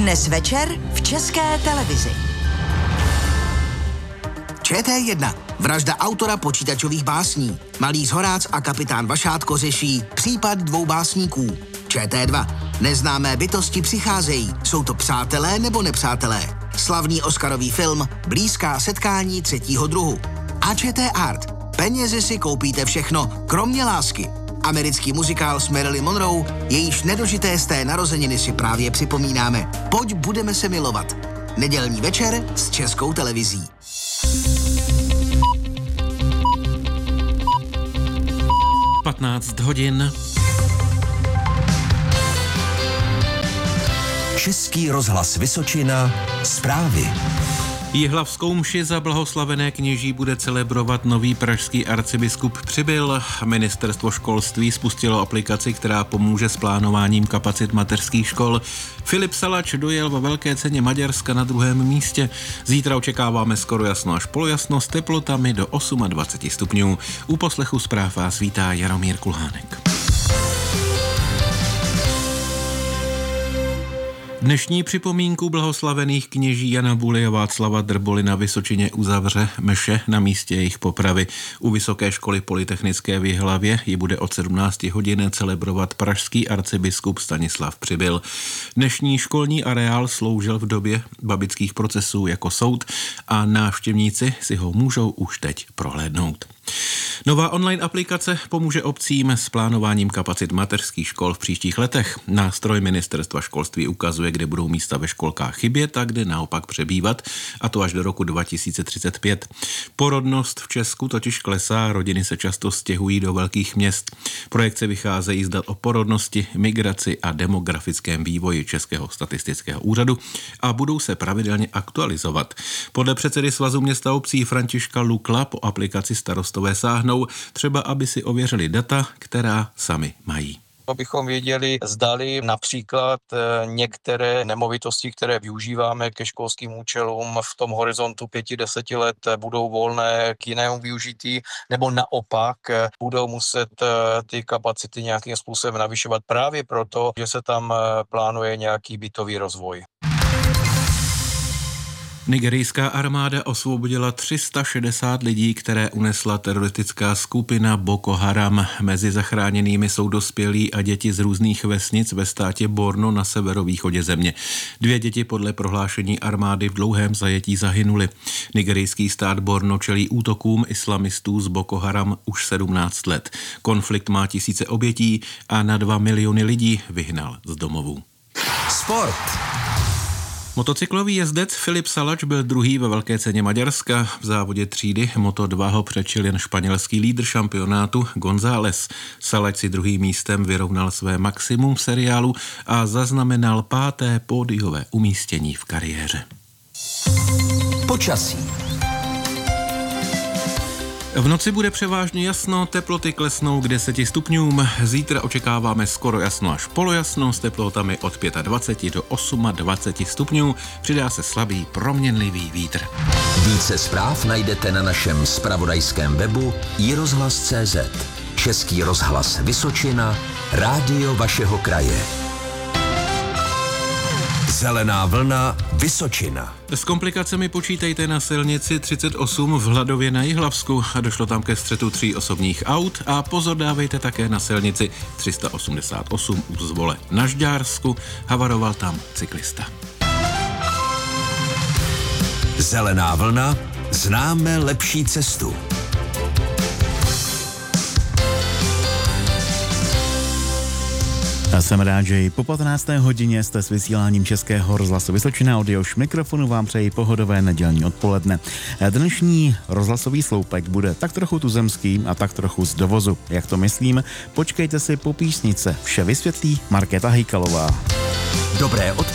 Dnes večer v České televizi. ČT1. Vražda autora počítačových básní. Malý Zhorác a kapitán Vašátko řeší případ 2 básníků. ČT2. Neznámé bytosti přicházejí. Jsou to přátelé nebo nepřátelé? Slavný oscarový film Blízká setkání 3. druhu. A ČT Art. Penězi si koupíte všechno, kromě lásky. Americký muzikál s Marilyn Monroe, jejíž nedožité z té narozeniny si právě připomínáme. Pojď, budeme se milovat. Nedělní večer s Českou televizí. hodin. Český rozhlas Vysočina, zprávy. Jihlavskou mši za blahoslavené kněží bude celebrovat nový pražský arcibiskup Přibyl. Ministerstvo školství spustilo aplikaci, která pomůže s plánováním kapacit mateřských škol. Filip Salač dojel ve velké ceně Maďarska na 2. místě. Zítra očekáváme skoro jasno až polojasno s teplotami do 28 stupňů. U poslechu zpráv vás vítá Jaromír Kulhánek. Dnešní připomínku blahoslavených kněží Jana Buly a Václava Drboly na Vysočině uzavře mše na místě jejich popravy. U Vysoké školy polytechnické v Jihlavě ji bude od 17 hodin celebrovat pražský arcibiskup Stanislav Přibyl. Dnešní školní areál sloužil v době babických procesů jako soud a návštěvníci si ho můžou už teď prohlédnout. Nová online aplikace pomůže obcím s plánováním kapacit mateřských škol v příštích letech. Nástroj Ministerstva školství ukazuje, kde budou místa ve školkách chybět a kde naopak přebývat, a to až do roku 2035. Porodnost v Česku totiž klesá, rodiny se často stěhují do velkých měst. Projekce vycházejí z dat o porodnosti, migraci a demografickém vývoji Českého statistického úřadu a budou se pravidelně aktualizovat. Podle předsedy Svazu měst a obcí Františka Lukla po aplikaci starostové sáhnou, třeba aby si ověřili data, která sami mají. Abychom věděli, zdali například některé nemovitosti, které využíváme ke školským účelům v tom horizontu 5-10 let budou volné k jinému využití, nebo naopak budou muset ty kapacity nějakým způsobem navyšovat právě proto, že se tam plánuje nějaký bytový rozvoj. Nigerijská armáda osvobodila 360 lidí, které unesla teroristická skupina Boko Haram. Mezi zachráněnými jsou dospělí a děti z různých vesnic ve státě Borno na severovýchodě země. 2 děti podle prohlášení armády v dlouhém zajetí zahynuly. Nigerijský stát Borno čelí útokům islamistů z Boko Haram už 17 let. Konflikt má tisíce obětí a na 2 miliony lidí vyhnal z domovů. Sport. Motocyklový jezdec Filip Salač byl druhý ve velké ceně Maďarska. V závodě třídy Moto2 ho přečil jen španělský lídr šampionátu González. Salač si 2. místem vyrovnal své maximum v seriálu a zaznamenal 5. pódiové umístění v kariéře. Počasí. V noci bude převážně jasno, teploty klesnou k 10 stupňům. Zítra očekáváme skoro jasno až polojasno s teplotami od 25 do 28 stupňů. Přidá se slabý proměnlivý vítr. Více zpráv najdete na našem zpravodajském webu iRozhlas.cz. Český rozhlas Vysočina, rádio vašeho kraje. Zelená vlna Vysočina. S komplikacemi počítejte na silnici 38 v Hladově na Jihlavsku a došlo tam ke střetu 3 osobních aut a pozor dávejte také na silnici 388 u Zvole na Žďársku, havaroval tam cyklista. Zelená vlna, známe lepší cestu. Já jsem rád, že i po 15. hodině jste s vysíláním Českého rozhlasu Vysočina. Od jehož mikrofonu vám přeji pohodové nedělní odpoledne. Dnešní rozhlasový sloupek bude tak trochu tuzemský a tak trochu z dovozu. Jak to myslím? Počkejte si po písnice. Vše vysvětlí Markéta Hejkalová. Dobré odpoledne.